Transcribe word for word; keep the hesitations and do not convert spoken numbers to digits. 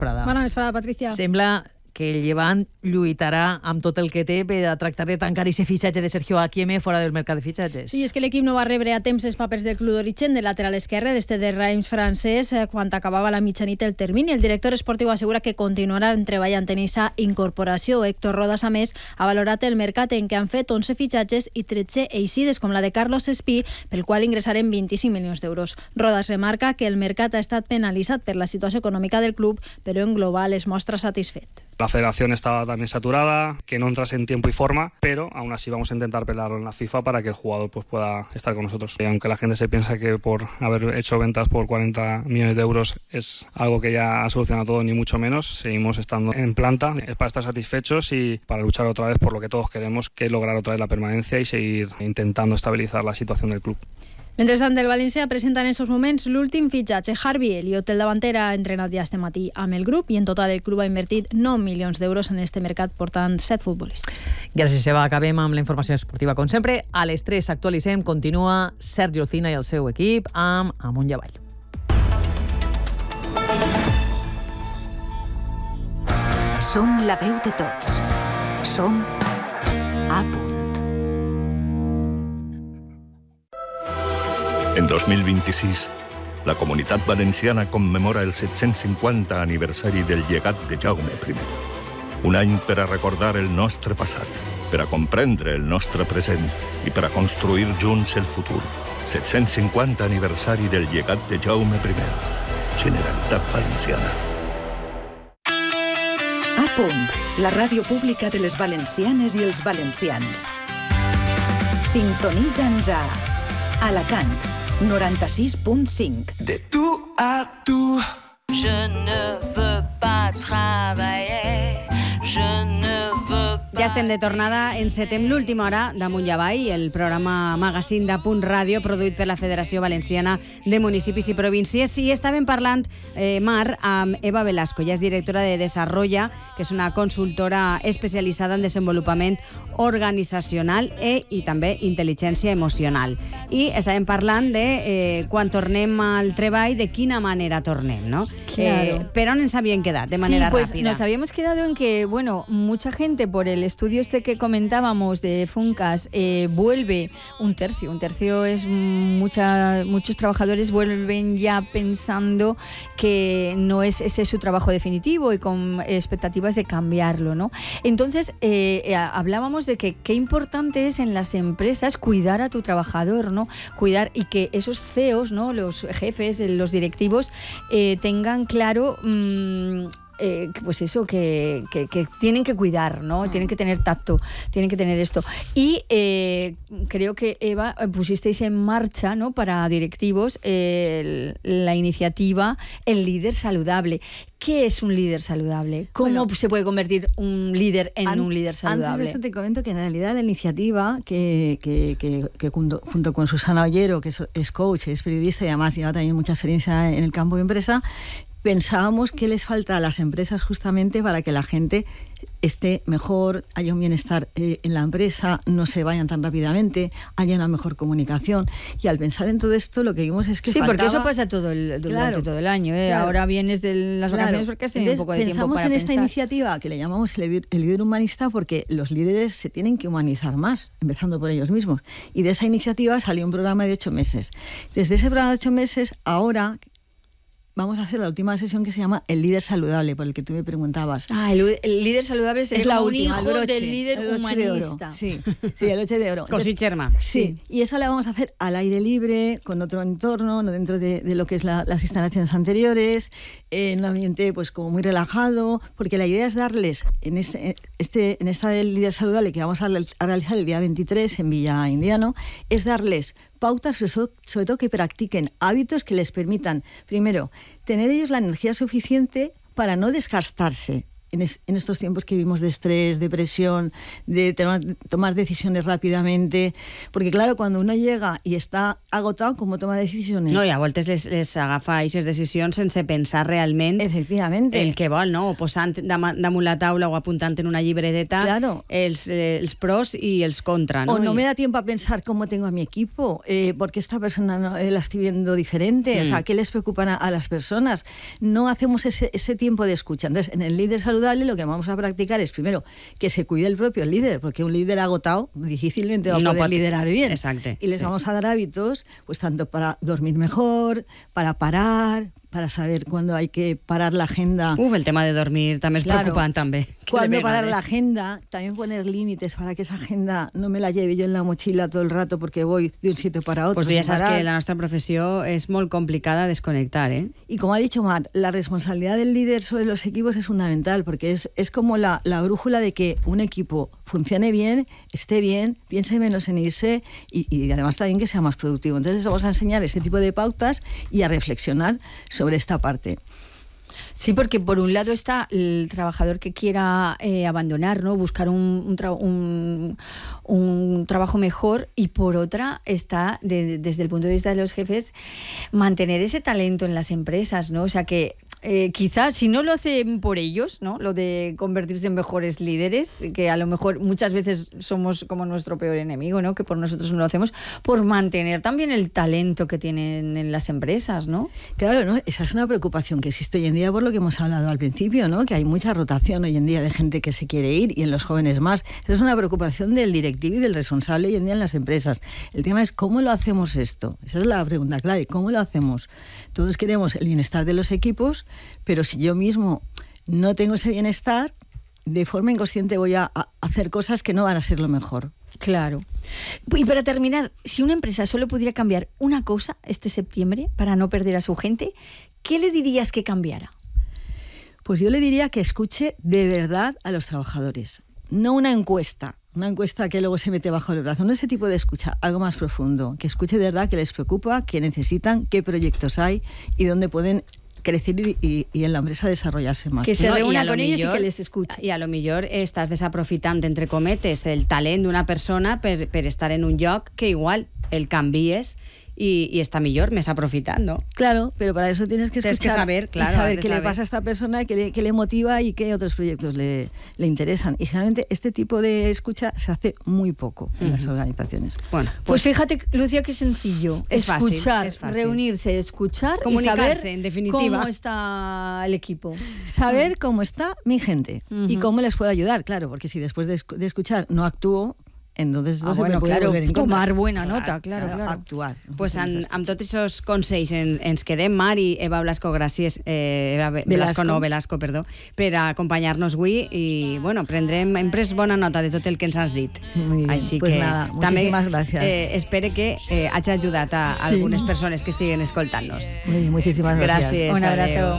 Prada. Bona vesprada, Patricia. Sembla que el Llevant lluitarà amb tot el que té per a tractar de tancar aquest fitxatge de Sergio Akieme fora del mercat de fitxatges. Sí, és que l'equip no va rebre a temps els papers del club d'origen de lateral esquerre d'este de Reims francès eh, quan acabava la mitjanit el termini. El director esportiu assegura que continuaran treballant en aquesta incorporació. Héctor Rodas, a més, ha valorat el mercat en què han fet onze fitxatges i tretze eixides, com la de Carlos Espí, pel qual ingressaren vint-i-cinc milions d'euros. Rodas remarca que el mercat ha estat penalitzat per la situació econòmica del club, però en global es mostra satisfet. La federación estaba también saturada, que no entras en tiempo y forma, pero aún así vamos a intentar pelearlo en la FIFA para que el jugador pues, pueda estar con nosotros. Y aunque la gente se piensa que por haber hecho ventas por cuarenta millones de euros es algo que ya ha solucionado todo, ni mucho menos, seguimos estando en planta. Es para estar satisfechos y para luchar otra vez por lo que todos queremos, que es lograr otra vez la permanencia y seguir intentando estabilizar la situación del club. Mentrestant, el València presenta en aquests moments l'últim fitxatge. Harvey Elliott, el davanter, ha entrenat ja este matí amb el grup i en total el club ha invertit nou milions d'euros en este mercat, portant set futbolistes. Gràcies, Eva. Acabem amb la informació esportiva. Com sempre, a les tres actualitzem. Continua Sergi Olcina i el seu equip amb Amunt i Avall. Som la veu de tots. Som a punt. En dos mil vint-i-sis, la Comunitat Valenciana commemora el set-cents cinquanta aniversari del llegat de Jaume primer. Un any per a recordar el nostre passat, per a comprendre el nostre present i per a construir junts el futur. set-cents cinquanta aniversari del llegat de Jaume primer. Generalitat Valenciana. A punt, la ràdio pública de les valencianes i els valencians. Sintonitza'ns a Alacant, noranta-sis punt cinc. De tu a tu. Je ne veux pas travailler. Je ne veux pas. Ja estem de tornada, encetem l'última hora d'Amunt i Avall, el programa magazín de Punt Ràdio, produït per la Federació Valenciana de Municipis i Províncies. I estàvem parlant, eh, Mar, amb Eva Velasco, ja és directora de Desarrolla, que és una consultora especialitzada en desenvolupament organitzacional e, i també intel·ligència emocional. I estàvem parlant de eh, quan tornem al treball, de quina manera tornem, ¿no? Claro. Eh, pero no nos habían quedado de manera sí, pues rápida. Nos habíamos quedado en que, bueno, mucha gente por el estudio este que comentábamos de Funcas eh, vuelve un tercio, un tercio es mucha, muchos trabajadores vuelven ya pensando que no es ese su trabajo definitivo y con expectativas de cambiarlo, ¿no? Entonces eh, eh, hablábamos de que qué importante es en las empresas cuidar a tu trabajador, ¿no? Cuidar y que esos C E Os, ¿no? Los jefes, los directivos eh, tengan claro mmm, Eh, pues eso, que, que, que tienen que cuidar, ¿no? Tienen que tener tacto, tienen que tener esto. Y eh, creo que, Eva, pusisteis en marcha, ¿no? Para directivos eh, el, la iniciativa El Líder Saludable. ¿Qué es un líder saludable? ¿Cómo bueno, se puede convertir un líder en an, un líder saludable? Antes de eso te comento que en realidad la iniciativa que, que, que, que junto, junto con Susana Ollero, que es, es coach, es periodista y además lleva también mucha experiencia en el campo de empresa, pensábamos que les falta a las empresas justamente para que la gente esté mejor, haya un bienestar eh, en la empresa, no se vayan tan rápidamente, haya una mejor comunicación. Y al pensar en todo esto, lo que vimos es que sí, faltaba... porque eso pasa todo el, durante claro, todo el año. ¿eh? Claro, ahora vienes de las vacaciones claro, porque has tenido un poco de tiempo para pensar. Pensamos en esta iniciativa que le llamamos el, el líder humanista porque los líderes se tienen que humanizar más, empezando por ellos mismos. Y de esa iniciativa salió un programa de ocho meses. Desde ese programa de ocho meses, ahora... vamos a hacer la última sesión que se llama El Líder Saludable, por el que tú me preguntabas. Ah, el, el líder saludable es la un última, hijo broche, del líder humanista. De sí, sí, el ocho de oro. Cosicherma. Sí, sí, y esa la vamos a hacer al aire libre, con otro entorno, no dentro de, de lo que es la, las instalaciones anteriores, en un ambiente pues como muy relajado, porque la idea es darles, en este, este en esta del Líder Saludable que vamos a, a realizar el día veintitrés en Villa Indiano, es darles pautas, sobre todo que practiquen hábitos que les permitan, primero, tener ellos la energía suficiente para no desgastarse en, es, en estos tiempos que vivimos de estrés, de presión, de tomar, tomar decisiones rápidamente, porque claro, cuando uno llega y está agotado, ¿cómo toma decisiones? No, i a voltes les, les agafa aquestes decisions sense pensar realment Efectivamente. el que vol, no? O posant dam- damunt la taula o apuntant en una llibreteta Claro. els, eh, els pros i els contra, ¿no? O no Y- me da tiempo a pensar cómo tengo a mi equipo, eh, porque esta persona no, eh, la estoy viendo diferente, Mm. o sea, ¿qué les preocupa a, a las personas? No hacemos ese, ese tiempo de escucha. Entonces, en el líder saludable lo que vamos a practicar es, primero, que se cuide el propio líder, porque un líder agotado difícilmente va a No poder pot- liderar bien. Exacte, Y les sí. vamos a dar hábitos, pues tanto para dormir mejor, para parar, para saber cuándo hay que parar la agenda. Uf, el tema de dormir també és Claro. preocupant, també. Que Cuando de parar la vegades- agenda, también poner límites para que esa agenda no me la lleve yo en la mochila todo el rato porque voy de un sitio para otro. Pues tú ya sin saps parar. que la nostra professió és molt complicada desconectar, ¿eh? Y como ha dicho Mar, la responsabilidad del líder sobre los equipos es fundamental porque es, es como la, la brújula de que un equipo funcione bien, esté bien, piense menos en irse y, y además también que sea más productivo. Entonces les vamos a enseñar ese tipo de pautas y a reflexionar sobre esta parte. Sí, porque por un lado está el trabajador que quiera eh, abandonar, ¿no? Buscar un, un, tra- un, un trabajo mejor, y por otra está, de- desde el punto de vista de los jefes, mantener ese talento en las empresas, ¿no? O sea que eh, quizás si no lo hacen por ellos, ¿no? Lo de convertirse en mejores líderes, que a lo mejor muchas veces somos como nuestro peor enemigo, ¿no? Que por nosotros no lo hacemos, por mantener también el talento que tienen en las empresas, ¿no? Claro, ¿no? Esa es una preocupación que existe hoy en día por lo que hemos hablado al principio, ¿no? Que hay mucha rotación hoy en día de gente que se quiere ir y en los jóvenes más. Esa es una preocupación del directivo y del responsable hoy en día en las empresas. El tema es cómo lo hacemos esto. Esa es la pregunta clave. ¿Cómo lo hacemos? Todos queremos el bienestar de los equipos, pero si yo mismo no tengo ese bienestar, de forma inconsciente voy a, a hacer cosas que no van a ser lo mejor. Claro. Y para terminar, si una empresa solo pudiera cambiar una cosa este septiembre para no perder a su gente, ¿qué le dirías que cambiara? Pues yo le diría que escuche de verdad a los trabajadores, no una encuesta, una encuesta que luego se mete bajo el brazo, no ese tipo de escucha, algo más profundo, que escuche de verdad qué les preocupa, qué necesitan, qué proyectos hay y dónde pueden crecer y, y, y en la empresa desarrollarse más. Que se No, reúna i a lo con ellos millor- y que les escuche. I a lo millor estàs desaprofitant, entre cometes, el talent d'una persona per, per estar en un lloc que igual el canvies y, y está millor, més aprofitant, ¿no? Claro, pero para eso tienes que escuchar Tienes que saber, claro, y saber has de qué le saber. pasa a esta persona, qué le, qué le motiva y qué otros proyectos le, le interesan. Y generalmente este tipo de escucha se hace muy poco en las organizaciones. Bueno, Pues fíjate, Lucía, qué sencillo. Es fácil, escuchar, es fácil. reunirse, escuchar y Comunicarse, saber en definitiva. cómo está el equipo. Saber cómo está mi gente y Ujú. cómo les puedo ayudar, claro, porque si después de, escu- de escuchar no actúo, entonces no Ah, se bueno, me puede claro, volver en contra. tomar buena nota, claro, claro. Actuar. pues amb, amb tots aquests consells en, ens quedem. Mar i Eva Blasco, gràcies, eh, Eva Ve- Velasco, Velasco. no, Velasco, perdó, per acompanyar-nos avui i, bueno, prendrem, hem pres bona nota de tot el que ens has dit. Muy bien, Així pues que nada, també muchísimas gracias. eh, espero que eh, hagi ajudat a Sí. algunes persones que estiguen escoltant-nos. Muy bien, muchísimas gracias. Gràcies. Un abrazo. adeu.